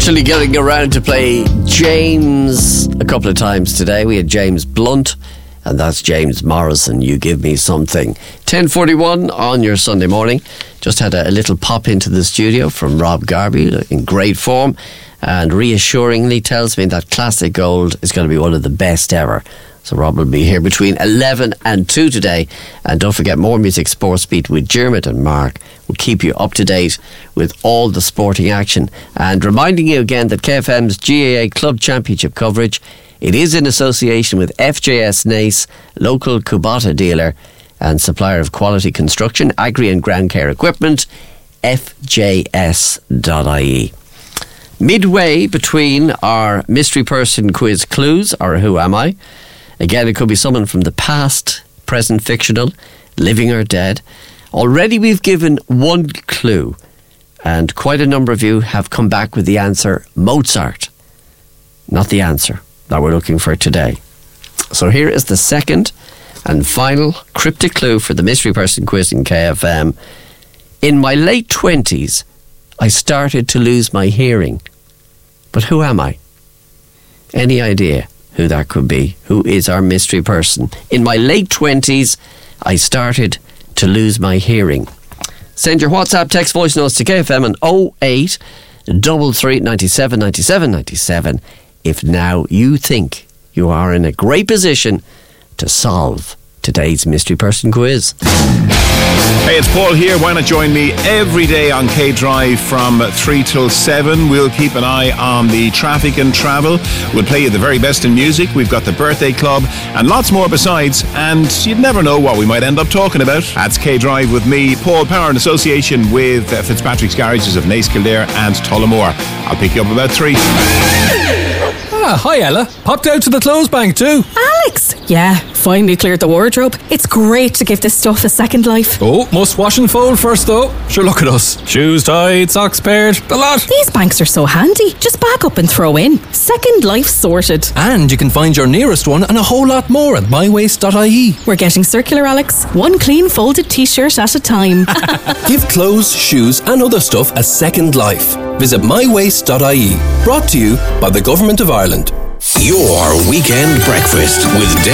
Actually getting around to play James a couple of times today. We had James Blunt, and that's James Morrison, You Give Me Something. 10:41 on your Sunday morning. Just had a little pop into the studio from Rob Garvey in great form, and reassuringly tells me that Classic Gold is going to be one of the best ever. So Rob will be here between 11 and 2 today. And don't forget, more Music Sports Beat with Dermot and Mark will keep you up to date with all the sporting action. And reminding you again that KFM's GAA Club Championship coverage, it is in association with FJS Nace, local Kubota dealer and supplier of quality construction, agri and ground care equipment, fjs.ie. Midway between our mystery person quiz clues, or Who Am I? Again, it could be someone from the past, present, fictional, living or dead. Already we've given one clue, and quite a number of you have come back with the answer Mozart. Not the answer that we're looking for today. So here is the second and final cryptic clue for the mystery person quiz in KFM. In my late 20s, I started to lose my hearing. But who am I? Any idea who that could be? Who is our mystery person? In my late 20s, I started to lose my hearing. Send your WhatsApp, text, voice notes to KFM on 08 33 97 97 97 if now you think you are in a great position to solve today's mystery person quiz. Hey, it's Paul here. Why not join me every day on K-Drive from 3 till 7. We'll keep an eye on the traffic and travel. We'll play you the very best in music. We've got the birthday club and lots more besides. And you'd never know what we might end up talking about. That's K-Drive with me, Paul Power, in association with Fitzpatrick's Garages of Nace, Kildare and Tullamore. I'll pick you up about 3. Hi Ella. Popped out to the clothes bank too. Alex! Yeah, finally cleared the wardrobe. It's great to give this stuff a second life. Oh, must wash and fold first though. Sure, look at us. Shoes tied, socks paired, the lot. These banks are so handy. Just back up and throw in. Second life sorted. And you can find your nearest one and a whole lot more at mywaste.ie. We're getting circular, Alex. One clean folded t-shirt at a time. Give clothes, shoes and other stuff a second life. Visit mywaste.ie. Brought to you by the Government of Ireland. Your weekend breakfast with Dave